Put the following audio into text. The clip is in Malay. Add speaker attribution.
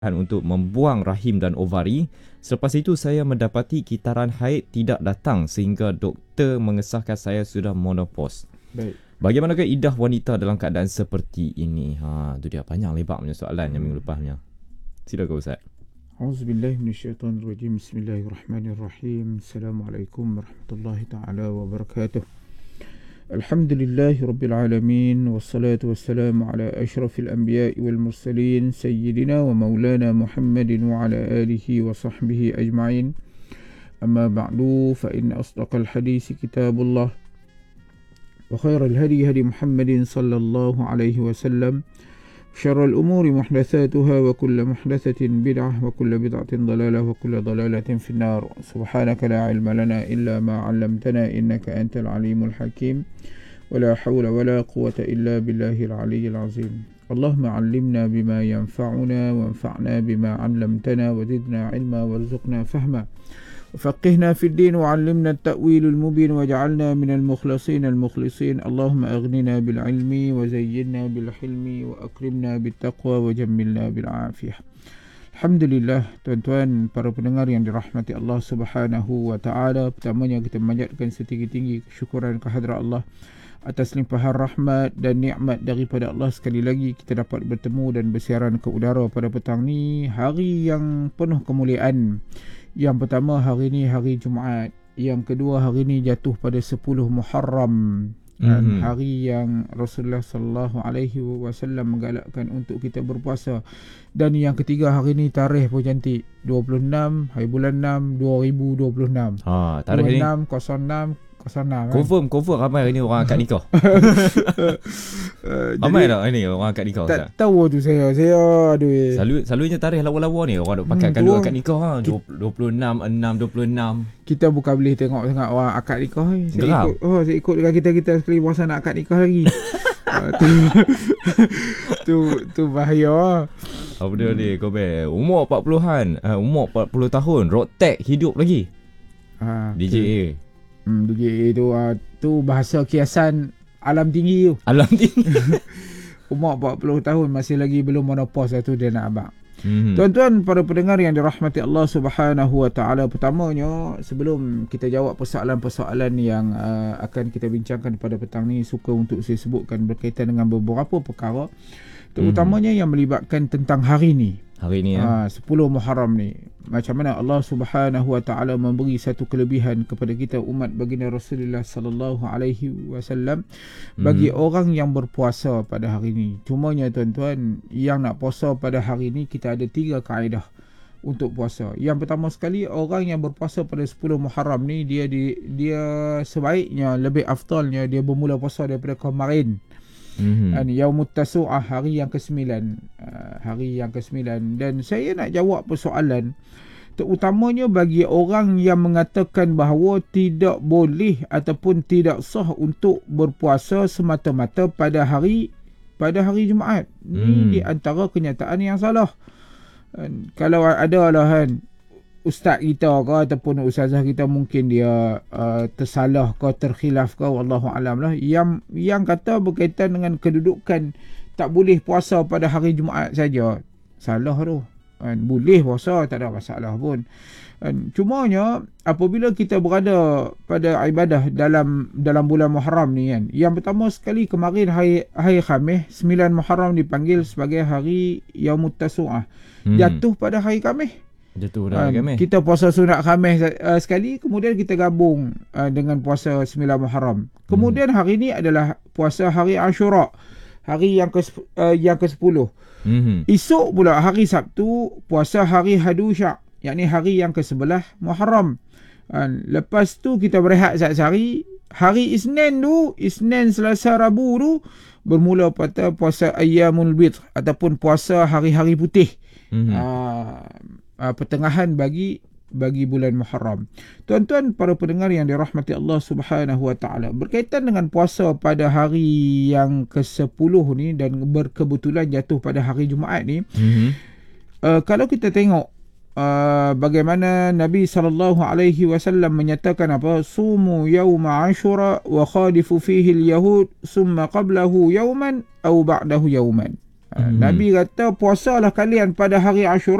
Speaker 1: untuk membuang rahim dan ovari. Selepas itu saya mendapati kitaran haid tidak datang sehingga doktor mengesahkan saya sudah menopause.
Speaker 2: Baik.
Speaker 1: Bagaimanakah iddah wanita dalam keadaan seperti ini? Tu dia panjang lebar punya soalan yang minggu lepasnya. Silakan Ustaz.
Speaker 2: Auzubillahi minasyaitonirrajim. Bismillahirrahmanirrahim. Assalamualaikum warahmatullahi taala wabarakatuh. Alhamdulillahi Rabbil Alamin. Wassalatu wassalamu ala ashrafil anbiya'i wal mursalin Sayyidina wa maulana Muhammadin wa ala alihi wa sahbihi ajma'in. Amma ba'du, fa inna asdaqal hadisi kitabullah wa khairal hadi hadi Muhammadin sallallahu alaihi wasallam. Syarrul umuri muhdatsatuha wa kullu muhdatsatin bid'ah wa kullu bid'atin dhalalah wa kullu dhalalatin finnar. Subhanaka la ilma lana illa ma 'allamtana innaka antal alimul hakim. ولا حول ولا قوة إلا بالله العلي العظيم. اللهم علمنا بما ينفعنا وانفعنا بما علمتنا وزدنا علما وارزقنا فهما وفقهنا في الدين وعلمنا التأويل المبين وجعلنا من المخلصين المخلصين. اللهم أغننا بالعلم وزينا بالحلم وأكرمنا بالتقوى وجملنا بالعافية. Alhamdulillah, tuan-tuan para pendengar yang dirahmati Allah Subhanahu wa taala, pertamanya kita memanjatkan setinggi-tinggi kesyukuran kehadrat Allah atas limpahan rahmat dan nikmat daripada Allah. Sekali lagi kita dapat bertemu dan bersiaran ke udara pada petang ni, hari yang penuh kemuliaan. Yang pertama, hari ni hari Jumaat. Yang kedua, hari ni jatuh pada 10 Muharram. Dan hari yang Rasulullah sallallahu alaihi wasallam menggalakkan untuk kita berpuasa. Dan yang ketiga, hari ni tarikh pun cantik, 26 hari bulan 6 2026.
Speaker 1: Tarikh
Speaker 2: 2606
Speaker 1: Confirm ramai hari ni orang akad nikah. Ramai tak hari ni orang akad nikah?
Speaker 2: Tak tahu tu saya aduh.
Speaker 1: Selalunya tarikh lawa-lawa ni orang duk pakai kalau akad nikah 26 6 26. Kita
Speaker 2: bukan boleh tengok sangat orang akad nikah. Saya ikut dengan kita sekali puasa nak akad nikah lagi. tu bahaya.
Speaker 1: Apa dia ni Kobe? Umur 40-an, umur 40 tahun, road tag hidup lagi. DJA.
Speaker 2: DJA tu bahasa kiasan alam tinggi tu.
Speaker 1: Alam tinggi.
Speaker 2: Umur 40 tahun masih lagi belum menopause, tu dia nak abang. Tuan-tuan para pendengar yang dirahmati Allah Subhanahu wa taala, pertamanya sebelum kita jawab persoalan-persoalan yang akan kita bincangkan pada petang ni, suka untuk saya sebutkan berkaitan dengan beberapa perkara, terutamanya yang melibatkan tentang hari ni.
Speaker 1: Hari ni
Speaker 2: 10 Muharram ni. Macam mana Allah Subhanahu wa taala memberi satu kelebihan kepada kita umat baginda Rasulullah sallallahu alaihi wasallam bagi orang yang berpuasa pada hari ni. Cumanya tuan-tuan, yang nak puasa pada hari ni kita ada 3 kaedah untuk puasa. Yang pertama sekali, orang yang berpuasa pada 10 Muharram ni dia sebaiknya, lebih afdalnya dia bermula puasa daripada kemarin. Yaumut Tasu'ah, hari yang ke-9. Dan saya nak jawab persoalan terutamanya bagi orang yang mengatakan bahawa tidak boleh ataupun tidak sah untuk berpuasa semata-mata pada hari Jumaat. Ini di antara kenyataan yang salah. Kalau ada lah ustaz kita ke ataupun ustazah kita, mungkin dia tersalah ke terkhilaf ke, wallahu alam lah, yang kata berkaitan dengan kedudukan tak boleh puasa pada hari Jumaat saja. Salah tu. Boleh puasa, tak ada masalah pun. Cumanya apabila kita berada pada ibadah dalam bulan Muharram ni kan, yang pertama sekali, kemarin hari Khamis 9 Muharram dipanggil sebagai hari Yaumut Tasu'ah. Jatuh pada hari Khamis. Kita puasa sunat Khamis sekali, kemudian kita gabung dengan puasa 9 Muharram. Kemudian hari ni adalah puasa hari Ashura, hari yang ke-10. Esok pula hari Sabtu puasa hari Hadusyak, yakni hari yang ke-11 Muharram. Lepas tu kita berehat sehari. Hari Isnin, Selasa, Rabu tu bermula pada puasa Ayyamul Bidh ataupun puasa hari-hari putih. Pertengahan bagi bulan Muharram. Tuan-tuan para pendengar yang dirahmati Allah Subhanahu wa taala, berkaitan dengan puasa pada hari yang ke-10 ni dan berkebetulan jatuh pada hari Jumaat ni, kalau kita tengok bagaimana Nabi sallallahu alaihi wasallam menyatakan apa, sumu yauma Ashura wa khadifu fihi al-yahud summa qablahu yawman aw ba'dahu yawman. Nabi kata puasalah kalian pada hari Ashura